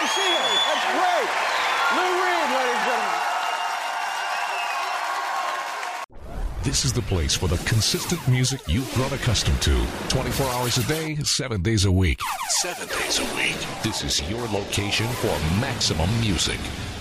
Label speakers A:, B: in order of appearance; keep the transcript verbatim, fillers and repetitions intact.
A: to see him. That's great. Lou Reed, ladies and gentlemen.
B: This is the place for the consistent music you've grown accustomed to. twenty-four hours a day, seven days a week. Seven days a week. This is your location for maximum music.